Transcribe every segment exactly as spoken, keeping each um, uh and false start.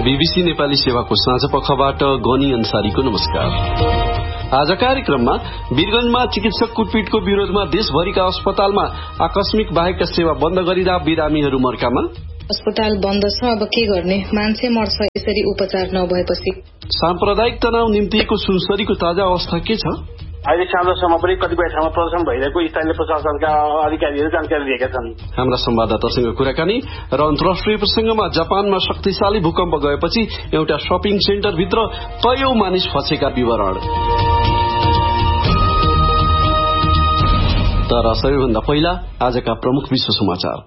BBC Nepali सेवाको साँझ पखबाट गनी अन्सारीको नमस्कार। आज कार्यक्रममा वीरगंजमा चिकित्सक कुटपिटको विरोधमा देशभरिका अस्पतालमा आकस्मिक बाहेकका सेवा बन्द गरिँदा बिरामीहरू मर्कामा। अस्पताल बन्द छ, अब के गर्ने, मान्छे मर्छ यसरी उपचार नभएपछि। साम्प्रदायिक तनाव निम्तिएको सुनसरीको ताजा अवस्था के छ? अहिले साँझसम्म पनि कतिपय ठाउँमा प्रदर्शन भइरहेको स्थानीय प्रशासनका अधिकारीहरू जानकारी दिएका छन्। हाम्रा संवाददातासँग कुराकानी र अन्तर्राष्ट्रिय प्रसंगमा जापानमा शक्तिशाली भूकम्प गएपछि एउटा शपिङ सेन्टरभित्र कयौं मानिस फँसेका विवरण। तर सबैभन्दा पहिला आजका प्रमुख विश्व समाचार।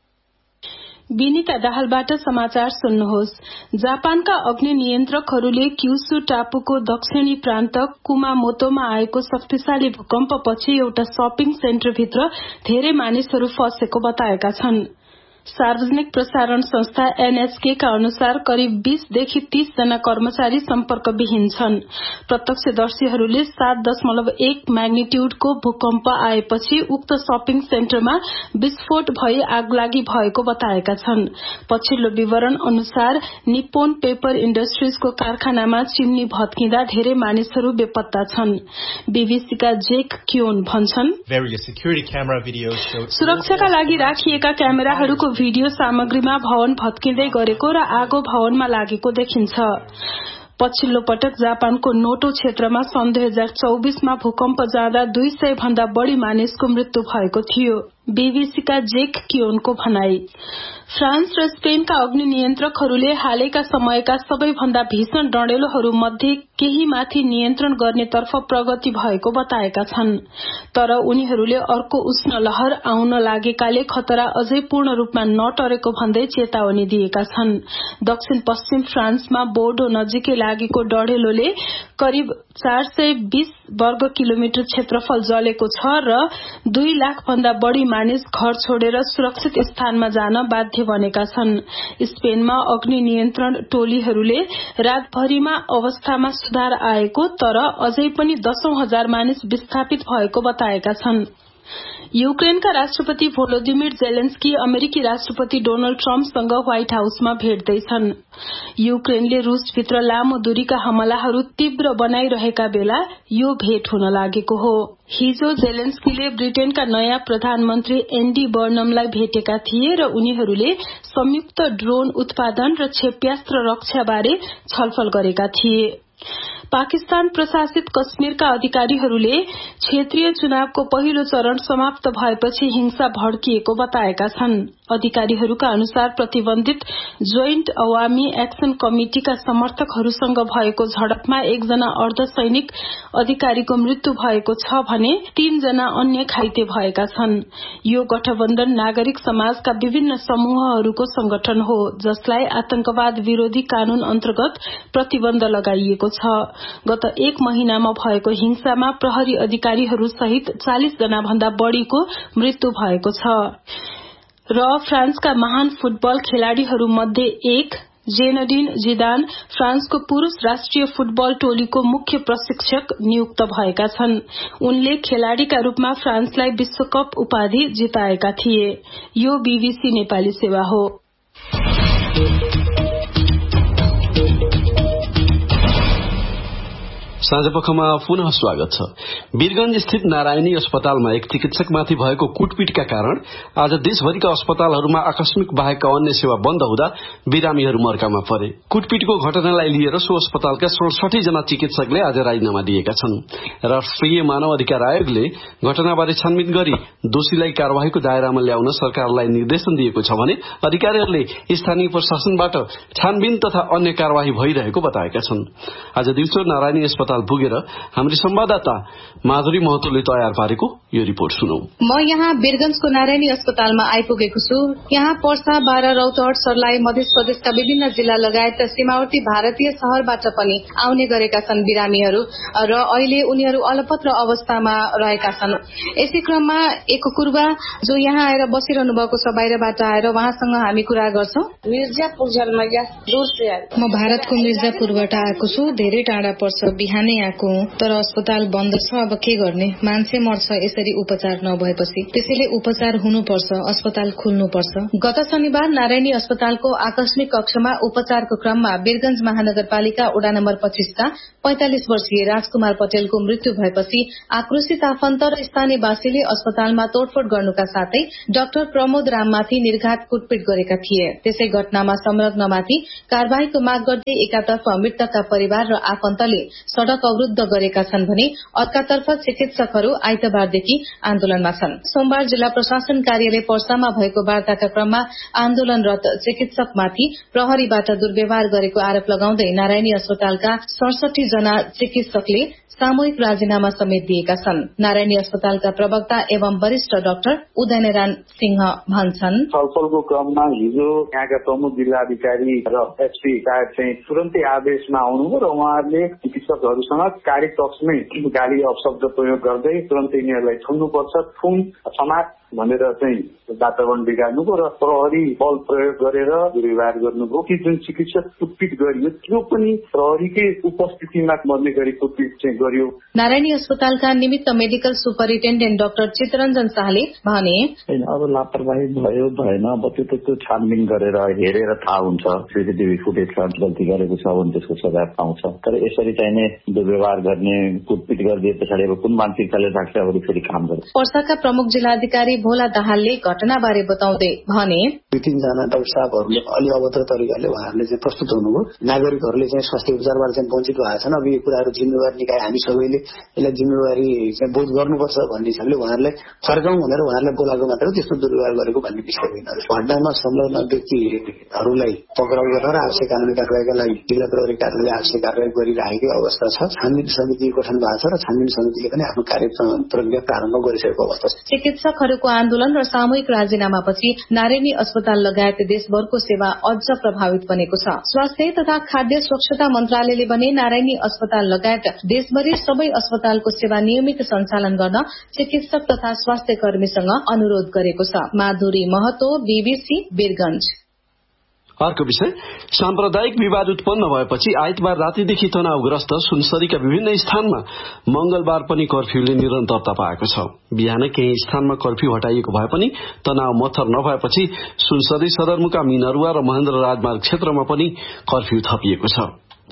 बिनिता दाहालबाट समाचार सुन्नुहोस्। जापानका अग्नि नियन्त्रकहरूले क्युसु टापुको दक्षिणी प्रान्त कुमामोतोमा आएको शक्तिशाली भूकम्पपछि एउटा शपिङ सेन्टरभित्र धेरै मानिसहरू फँसेको बताएका छन्। सार्वजनिक प्रसारण संस्था एनएचके का अनुसार करिब बीस देखि तीस जना कर्मचारी सम्पर्कविहीन छन्। प्रत्यक्षदर्शीहरूले सात दशमलव एक म्याग्निट्यूडको भूकम्प आएपछि उक्त शपिङ सेन्टरमा विस्फोट भई आगलागी भएको बताएका छन्। पछिल्लो विवरण अनुसार निप्पोन पेपर इण्डस्ट्रिजको कारखानामा चिम्नी भत्किँदा धेरै मानिसहरू बेपत्ता छन्। बीबीसीका जेक क्योन भन्छन्, सुरक्षाका लागि राखिएका क्यामेराहरूको भिडियो सामग्रीमा भवन भत्किँदै गरेको र आगो भवनमा लागेको देखिन्छ। पछिल्लो पटक जापानको नोटो क्षेत्रमा सन् दुई हजार चौबीसमा भूकम्प जाँदा दुई सय भन्दा बढ़ी मानिसको मृत्यु भएको थियो। बीबीसीका जेक क्योनको भनाई। फ्रान्स र स्पेनका अग्नि नियन्त्रकहरूले हालैका समयका सबैभन्दा भीषण डढेलोहरू मध्ये केहीमाथि नियन्त्रण गर्नेतर्फ प्रगति भएको बताएका छन्। तर उनीहरूले अर्को उष्ण लहर आउन लागेकाले खतरा अझै पूर्ण रूपमा नटरेको भन्दै चेतावनी दिएका छन्। दक्षिण पश्चिम फ्रान्समा बोर्डो नजिकै लागेको डढेलोले करिब चार सय बीस वर्ग किलोमिटर क्षेत्रफल जलेको छ र दुई लाख भन्दा बढ़ी मानिस घर छोडेर सुरक्षित स्थानमा जान बाध्य बनेका छन्। स्पेनमा अग्नि नियन्त्रण टोलीहरूले रातभरिमा अवस्थामा सुधार आएको तर अझै पनि दशौं हजार मानिस विस्थापित भएको बताएका छन्। युक्रेनका राष्ट्रपति भोलोदिमिर जेलेन्स्की अमेरिकी राष्ट्रपति डोनाल्ड ट्रम्पसँग व्हाइट हाउसमा भेट्दैछन्। युक्रेनले रूसभित्र लामो दूरीका हमलाहरू तीव्र बनाइरहेका बेला यो भेट हुन लागेको हो। हिजो जेलेन्स्कीले ब्रिटेनका नयाँ प्रधानमन्त्री एन्डी बर्नमलाई भेटेका थिए र उनीहरूले संयुक्त ड्रोन उत्पादन र क्षेप्यास्त्र रक्षाबारे छलफल गरेका थिए। पाकिस्तान प्रशासित कश्मीरका अधिकारीहरूले क्षेत्रीय चुनावको पहिलो चरण समाप्त भएपछि हिंसा भड्किएको बताएका छन्। अधिकारीहरूका अनुसार प्रतिबन्धित जोइन्ट अवामी एक्सन कमिटिका समर्थकहरूसँग भएको झडपमा एकजना अर्धसैनिक अधिकारीको मृत्यु भएको छ भने तीनजना अन्य घाइते भएका छन्। यो गठबन्धन नागरिक समाजका विभिन्न समूहहरूको संगठन हो जसलाई आतंकवाद विरोधी कानून अन्तर्गत प्रतिबन्ध लगाइएको छ। गत एक महिनामा भएको हिंसामा प्रहरी अधिकारीहरू सहित चालिस जना भन्दा बढ़ीको मृत्यु भएको छ। र फ्रान्सका महान फुटबल खेलाड़ीहरू मध्ये एक जेनडिन जिदान फ्रान्सको पुरूष राष्ट्रिय फुटबल टोलीको मुख्य प्रशिक्षक नियुक्त भएका छन्। उनले खेलाड़ीका रूपमा फ्रान्सलाई विश्वकप उपाधि जिताएका थिए। यो बीबीसी नेपाली सेवा हो। साँझपखमा पुनः स्वागत छ। वीरगंज स्थित नारायणी अस्पतालमा एक चिकित्सकमाथि भएको कुटपिटका कारण आज देशभरिका अस्पतालहरूमा आकस्मिक बाहेकका अन्य सेवा बन्द हुँदा बिरामीहरू मर्कामा परे। कुटपिटको घटनालाई लिएर सो अस्पतालका सडसठी जना चिकित्सकले आज राजीनामा दिएका छन्। राष्ट्रिय मानव अधिकार आयोगले घटनाबारे छानबिन गरी दोषीलाई कार्यवाहीको दायरामा ल्याउन सरकारलाई निर्देशन दिएको छ भने अधिकारीहरूले स्थानीय प्रशासनबाट छानबिन तथा अन्य कार्यवाही भइरहेको बताएका छन्। आज दिउँसो नारायणी अस्पताल पुगेर हाम्रो संवाददाता माधुरी महतोले तयार पारेको यो रिपोर्ट सुनौ। म यहाँ वीरगंजको नारायणी अस्पतालमा आइपुगेको छु। यहाँ पर्सा, बारा, रौतहट, सर्लाही, मध्य प्रदेशका विभिन्न जिल्ला लगायत सीमावर्ती भारतीय शहरबाट पनि आउने गरेका छन् बिरामीहरू र अहिले उनीहरू अलपत्र अवस्थामा रहेका छन्। यसै क्रममा एक कुर्बा जो यहाँ आएर बसिरहनु भएको छ बाहिरबाट आएर उहाँसँग हामी कुरा गर्छौं। मिर्जापुर जन्म दूर से म भारतको मिर्जापुरबाट आएको छु। धेरै टाढा पर्छ। बिहानै चाँडै आएको तर अस्पताल बन्द छ, अब के गर्ने, मान्छे मर्छ यसरी उपचार नभएपछि। त्यसैले उपचार हुनुपर्छ, अस्पताल खुल्नुपर्छ। गत शनिबार नारायणी अस्पतालको आकस्मिक कक्षमा उपचारको क्रममा वीरगंज महानगरपालिका वडा नम्बर पच्चीसका पैंतालिस वर्षीय राजकुमार पटेलको मृत्यु भएपछि आक्रोशित आफन्त र स्थानीयवासीले अस्पतालमा तोडफोड गर्नुका साथै डाक्टर प्रमोद राममाथि निर्घात कुटपिट गरेका थिए। त्यसै घटनामा संलग्नमाथि कार्यवाहीको माग गर्दै एकातर्फ मृतकका परिवार र आफन्तले सड़क अवरूद्ध गरेका छन् भने अर्कातर्फ चिकित्सकहरू आइतबारदेखि आन्दोलनमा छन्। सोमबार जिल्ला प्रशासन कार्यालय पर्सामा भएको वार्ताका क्रममा आन्दोलनरत चिकित्सकमाथि प्रहरीबाट दुर्व्यवहार गरेको आरोप लगाउँदै नारायणी अस्पतालका सडसठी जना चिकित्सकले सामूहिक राजीनामा समेत दिएका छन्। नारायणी अस्पतालका प्रवक्ता एवं वरिष्ठ डाक्टर उदयनारायण सिंह भन्छन्, छलफलको क्रममा हिजो यहाँका प्रमुख जिल्लाधिकारी र एसपी साहेब चाहिँ तुरन्तै आदेशमा आउनुभयो र उहाँहरूले चिकित्सकहरूसँग कार्यकक्षमै गाली अपशब्द प्रयोग गर्दै तुरन्तै यिनीहरूलाई थुन्नुपर्छ, थुन समाज भनेर चाहिँ वातावरण बिगार्नुभयो र प्रहरी बल प्रयोग गरेर दुर्व्यवहार गर्नुभयो। कि जुन चिकित्सक कुटपिट गरियो त्यो पनि प्रहरीकै उपस्थितिमा मर्ने गरी कुटपिट चाहिँ गरियो। नारायणी अस्पतालका निमित्त मेडिकल सुपरिन्टेन्डेन्ट डाक्टर चितरञ्जन शाहले भने, अब लापरवाही भयो भएन, अब त्यो त्यो छानबिन गरेर हेरेर थाहा हुन्छ, सीसीटीभी फुटेजमा गल्ती गरेको छ भने त्यसको सजाय पाउँछ। तर यसरी चाहिने दुर्व्यवहार गर्ने, कुटपिट गरिदिए पछाडि अब कुन मानसिकताले राख्छ अब फेरि काम गर्छ। पर्साका प्रमुख जिल्लाधिकारी भोला दाहालले घटनाबारे बताउँदै भने, दुई तीनजना डाक्टर साहबहरूले अलि अभद्र तरिकाले उहाँहरूले चाहिँ प्रस्तुत हुनुभयो। नागरिकहरूले चाहिँ स्वास्थ्य उपचारबाट चाहिँ वञ्चित भएको छन्। अब यो कुराहरू जिम्मेवार निकाय हामी सबैले यसलाई जिम्मेवारी चाहिँ बोध गर्नुपर्छ भन्ने हिसाबले उहाँहरूलाई फर्काउँ भनेर उहाँहरूलाई बोलाएको मात्र हो, त्यस्तो दुर्व्यवहार गरेको भन्ने विषय होइन। घटनामा संलग्न व्यक्तिहरूलाई पक्राउ गरेर आवश्यक कानुनी कारवाहीका लागि जिल्ला प्रहरी कार्यालयले आवश्यक कारवाही गरिरहेको अवस्था छ। छानबिन समिति गठन भएको छ र छानबिन समितिले पनि आफ्नो कार्य प्रक्रिया प्रारम्भ गरिसकेको अवस्था छ। चिकित्सकहरूको आन्दोलन र सामूहिक राजीनामापछि नारायणी अस्पताल लगायत देशभरको सेवा अझ प्रभावित बनेको छ। स्वास्थ्य तथा खाद्य स्वच्छता मन्त्रालयले भने नारायणी अस्पताल लगायत देशभरि सबै अस्पतालको सेवा नियमित सञ्चालन गर्न चिकित्सक तथा स्वास्थ्य कर्मीसँग अनुरोध गरेको छ। माधुरी महतो, बीबीसी, वीरगंज। अर्को विषय, साम्प्रदायिक विवाद उत्पन्न भएपछि आइतबार रातिदेखि तनावग्रस्त सुनसरीका विभिन्न स्थानमा मंगलबार पनि कर्फ्यूले निरन्तरता पाएको छ। बिहान केही स्थानमा कर्फ्यू हटाइएको भए पनि तनाव मत्थर नभएपछि सुनसरी सदरमुकाम मिनरुवा र महेन्द्र राजमार्ग क्षेत्रमा पनि कर्फ्यू थपिएको छ।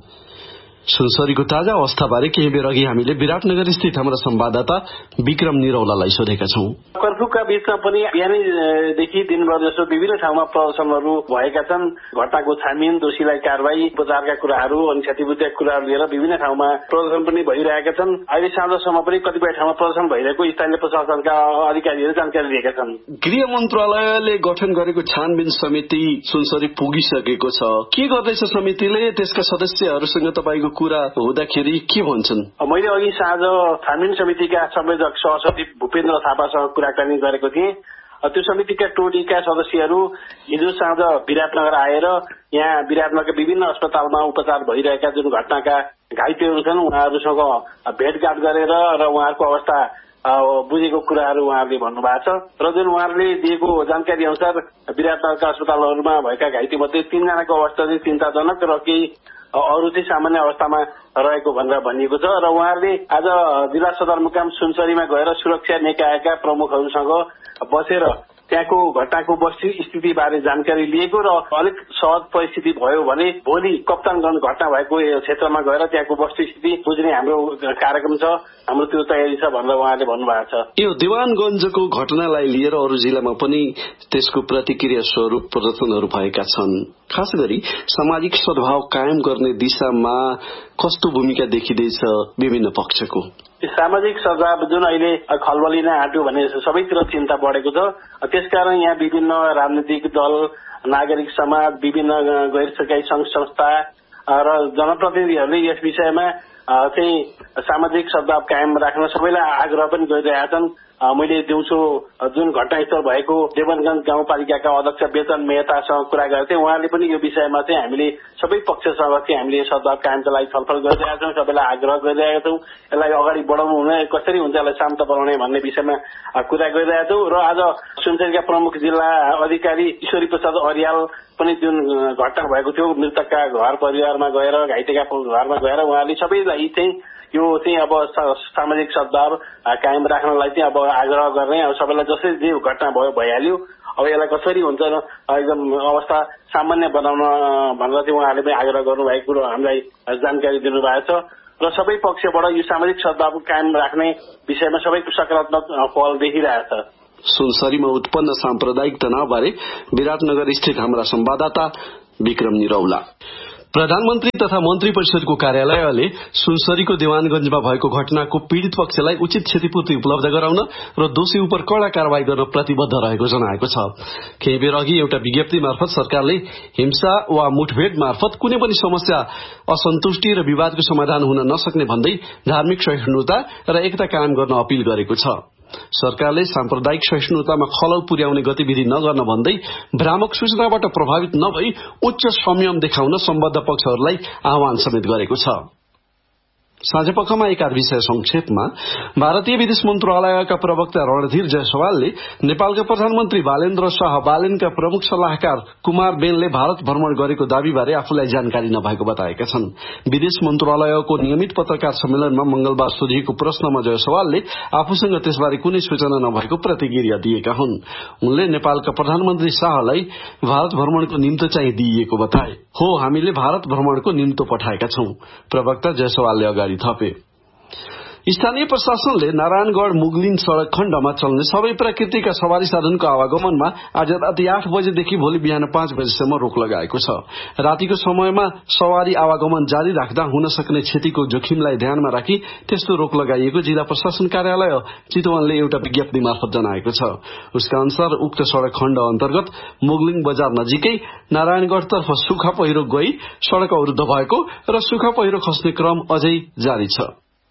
सुनसरीको ताजा अवस्थाबारे केही बेर अघि हामीले विराटनगर स्थित हाम्रा संवाददाता विक्रम निरौलालाई सोधेका छौं। कर्फ्यूका बीचमा पनि बिहानैदेखि दिनभर जस्तो विभिन्न ठाउँमा प्रदर्शनहरू भएका छन्। घटनाको छानबिन, दोषीलाई कारवाही, उपचारका कुराहरू अनि क्षतिपूर्तिका कुराहरू लिएर विभिन्न ठाउँमा प्रदर्शन पनि भइरहेका छन्। अहिले साँझसम्म पनि कतिपय ठाउँमा प्रदर्शन भइरहेको स्थानीय प्रशासनका अधिकारीहरू जानकारी दिएका छन्। गृह मन्त्रालयले गठन गरेको छानबिन समिति सुनसरी पुगिसकेको छ। के गर्दैछ समितिले? त्यसका सदस्यहरूसँग तपाईँको कुरा हुँदाखेरि के भन्छन्? मैले अघि साँझ छानबिन समितिका संयोजक सहसचिव भूपेन्द्र थापासँग कुराकानी गरेको थिएँ। त्यो समितिका टोलीका सदस्यहरू हिजो साँझ विराटनगर आएर यहाँ विराटनगरका विभिन्न अस्पतालमा उपचार भइरहेका जुन घटनाका घाइतेहरू छन् उहाँहरूसँग भेटघाट गरेर र उहाँहरूको अवस्था बुझेको कुराहरू उहाँहरूले भन्नुभएको छ। र जुन उहाँहरूले दिएको जानकारी अनुसार विराटनगरका अस्पतालहरूमा भएका घाइते मध्ये तीनजनाको अवस्था चाहिँ चिन्ताजनक र केही अरू चाहिँ सामान्य अवस्थामा रहेको भनेर भनिएको छ। र उहाँहरूले आज जिल्ला सदरमुकाम सुनसरीमा गएर सुरक्षा निकायका प्रमुखहरूसँग बसेर त्यहाँको घटनाको वस्तुस्थिति बारे जानकारी लिएको र अलिक सहज परिस्थिति भयो भने भोलि कप्तानगञ्ज घटना भएको क्षेत्रमा गएर त्यहाँको वस्तुस्थिति बुझ्ने हाम्रो कार्यक्रम छ, हाम्रो त्यो तयारी छ भनेर उहाँले भन्नुभएको छ। यो दिवानगञ्जको घटनालाई लिएर अरू जिल्लामा पनि त्यसको प्रतिक्रिया स्वरूप प्रदर्शनहरू भएका छन्। खास गरी सामाजिक सद्भाव कायम गर्ने दिशामा कस्तो भूमिका देखिँदैछ विभिन्न पक्षको? सामाजिक सद्भाव जुन अहिले खलबलिन आँट्यो भने सबैतिर चिन्ता बढेको छ। त्यसकारण यहाँ विभिन्न राजनीतिक दल, नागरिक समाज, विभिन्न गैर सरकारी संघ संस्था र जनप्रतिनिधिहरूले यस विषयमा चाहिँ सामाजिक सद्भाव कायम राख्न सबैलाई आग्रह पनि गरिरहेका छन्। मैले दिउँसो जुन घटनास्थल भएको देवनगञ्ज गाउँपालिकाका अध्यक्ष बेतन मेहतासँग कुरा गरेको थिएँ। उहाँले पनि यो विषयमा चाहिँ हामीले सबै पक्षसँग चाहिँ हामीले सद्भाव कायमका लागि छलफल गरिरहेका छौँ, सबैलाई आग्रह गरिरहेका छौँ। यसलाई अगाडि बढाउनु हुने, कसरी हुन्छ यसलाई शान्त बनाउने भन्ने विषयमा कुरा गरिरहेका छौँ। र आज सुनसरीका प्रमुख जिल्ला अधिकारी ईश्वरी प्रसाद अर्याल पनि जुन घटना भएको थियो मृतकका घर परिवारमा गएर, घाइतेका घरमा गएर उहाँले सबैलाई यी चाहिँ यो चाहिँ अब सामाजिक सद्भाव कायम राख्नलाई चाहिँ अब आग्रह गर्ने, अब सबैलाई जसरी जे घटना भयो भइहाल्यो, अब यसलाई कसरी हुन्छ एकदम अवस्था सामान्य बनाउन भनेर चाहिँ उहाँले पनि आग्रह गर्नुभएको कुरो हामीलाई जानकारी दिनुभएको छ र सबै पक्षबाट यो सामाजिक सद्भाव कायम राख्ने विषयमा सबैको सकारात्मक पहल देखिरहेछ। सुनसरीमा उत्पन्न साम्प्रदायिक तनावबारे विराटनगर स्थित हाम्रा संवाददाता विक्रम निरौला। प्रधानमन्त्री तथा मन्त्री परिषदको कार्यालयले सुनसरीको देवानगंजमा भएको घटनाको पीड़ित पक्षलाई उचित क्षतिपूर्ति उपलब्ध गराउन र दोषी उपर कड़ा कार्यवाही गर्न प्रतिबद्ध रहेको जनाएको छ। केही बेर अघि एउटा विज्ञप्ति मार्फत सरकारले हिंसा वा मुठभेड़ मार्फत कुनै पनि समस्या, असन्तुष्टि र विवादको समाधान हुन नसक्ने भन्दै धार्मिक सहिष्णुता र एकता कायम गर्न अपील गरेको छ। सरकारले साम्प्रदायिक सहिष्णुतामा खलल पुर्याउने गतिविधि नगर्न भन्दै भ्रामक सूचनाबाट प्रभावित नभई उच्च संयम देखाउन सम्बद्ध पक्षहरूलाई आह्वान समेत गरेको छ। साँझपखमा एकाध विषय संक्षेपमा भारतीय विदेश मन्त्रालयका प्रवक्ता रणधीर जायसवालले नेपालका प्रधानमन्त्री बालेन्द्र शाह बालेनका प्रमुख सल्लाहकार कुमार बेनले भारत भ्रमण गरेको दावीबारे आफूलाई जानकारी नभएको बताएका छन्। विदेश मन्त्रालयको नियमित पत्रकार सम्मेलनमा मंगलबार सोधिएको प्रश्नमा जायसवालले आफूसँग त्यसबारे कुनै सूचना नभएको प्रतिक्रिया दिएका हुन्। उनले नेपालका प्रधानमन्त्री शाहलाई भारत भ्रमणको निम्तो चाहिँ दिइएको बताए। हो, हामीले भारत भ्रमणको निम्तो पठाएका छौं, प्रवक्ता जायसवालले अगाडि थपे। स्थानीय प्रशासनले नारायणगढ़ मुगलिन सड़क खण्डमा चल्ने सबै प्रकृतिका सवारी साधनको आवागमनमा आज राति आठ बजेदेखि भोलि बिहान पाँच बजेसम्म रोक लगाएको छ। रातिको समयमा सवारी आवागमन जारी राख्दा हुन सक्ने क्षतिको जोखिमलाई ध्यानमा राखी त्यस्तो रोक लगाइएको जिल्ला प्रशासन कार्यालय चितवनले एउटा विज्ञप्ति मार्फत जनाएको छ। उसका अनुसार उक्त सड़क खण्ड अन्तर्गत मुगलिङ बजार नजिकै नारायणगढ़तर्फ सुखा पहिरो गई सड़क अवरुद्ध भएको र सुखा पहिरो खस्ने क्रम अझै जारी छ।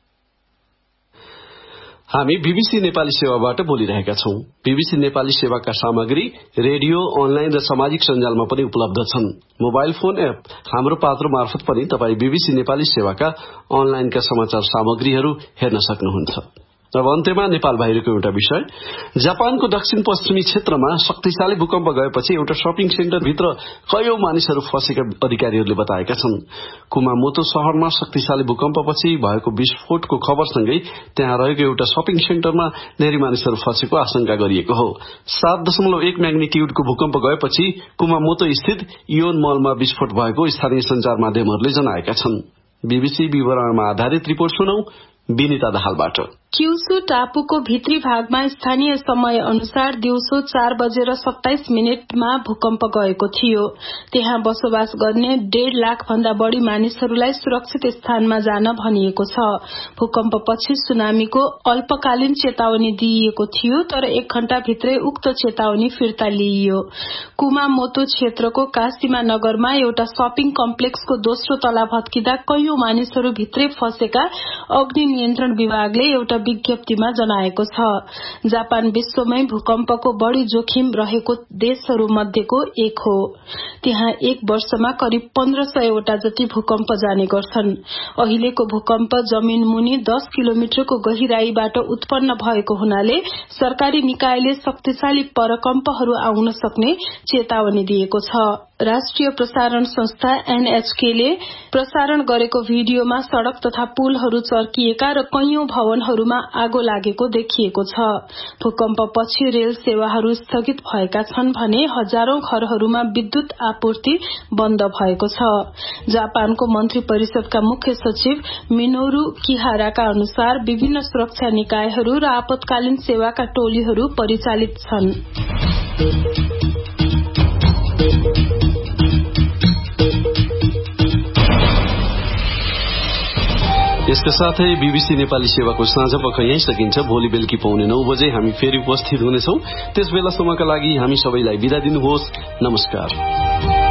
हामी बीबीसी नेपाली सेवाबाट बोलिरहेका छौं। बीबीसी नेपाली सेवाका सामग्री रेडियो, अनलाइन र सामाजिक सञ्जालमा पनि उपलब्ध छन्। मोबाइल फोन एप हाम्रो पात्र मार्फत पनि तपाई बीबीसी नेपाली सेवाका अनलाइनका समाचार सामग्रीहरू हेर्न सक्नुहुन्छ। अब अन्त्यमा नेपाल बाहिरको एउटा विषय। जापानको दक्षिण पश्चिमी क्षेत्रमा शक्तिशाली भूकम्प गएपछि एउटा शपिङ सेन्टर भित्र कयौं मानिसहरू फँसेका अधिकारीहरूले बताएका छन्। कुमामोतो शहरमा शक्तिशाली भूकम्पपछि भएको विस्फोटको खबरसँगै त्यहाँ रहेको एउटा शपिङ सेन्टरमा धेरै मानिसहरू फँसेको आशंका गरिएको हो। सात दशमलव एक म्याग्निट्युडको भूकम्प गएपछि कुमामोतो स्थित इयोन मलमा विस्फोट भएको स्थानीय संचार माध्यमहरूले जनाएका छन्। बीबीसी विवरणमा आधारित रिपोर्ट सुनौ विनिता दाहालबाट। क्युसु टापुको भित्री भागमा स्थानीय समय अनुसार दिउँसो चार बजेर सत्ताइस मिनटमा भूकम्प गएको थियो। त्यहाँ बसोबास गर्ने डेढ़ लाख भन्दा बढ़ी मानिसहरूलाई सुरक्षित स्थानमा जान भनिएको छ। भूकम्पपछि सुनामीको अल्पकालीन चेतावनी दिइएको थियो, तर एक घण्टा भित्रै उक्त चेतावनी फिर्ता लिइयो। कुमामोतो क्षेत्रको काशीमा नगरमा एउटा शपिङ कम्प्लेक्सको दोस्रो तला भत्किँदा कयौं मानिसहरू भित्रै फँसेका अग्नि नियन्त्रण विभागले एउटा विज्ञप्तिमा जनाएको छ। जापान विश्वमै भूकम्पको बढ़ी जोखिम रहेको देशहरू मध्येको एक हो। त्यहाँ एक वर्षमा करिब पन्ध्र सयवटा जति भूकम्प जाने गर्छन्। अहिलेको भूकम्प जमिन मुनि दस किलोमिटरको गहिराईबाट उत्पन्न भएको हुनाले सरकारी निकायले शक्तिशाली परकम्पहरू आउन सक्ने चेतावनी दिएको छ। राष्ट्रिय प्रसारण संस्था एनएचके ले प्रसारण गरेको भिडियोमा सड़क तथा पुलहरू चर्किएका र कैयौं भवनहरूमा आगो लागेको देखिएको छ। भूकम्पपछि रेल सेवाहरू स्थगित भएका छन् भने हजारौं घरहरूमा विद्युत आपूर्ति बन्द भएको छ। जापानको मन्त्री परिषदका मुख्य सचिव मिनोरू किहाराका अनुसार विभिन्न सुरक्षा निकायहरू र आपतकालीन सेवाका टोलीहरू परिचालित छन्। यसका साथै बीबीसी नेपाली सेवाको साँझपख यही सकिन्छ। भोलि बेलुकी पौने नौ बजे हामी फेरि उपस्थित हुनेछौं। त्यस बेलासम्मका लागि हामी सबैलाई बिदा दिनुहोस्। नमस्कार।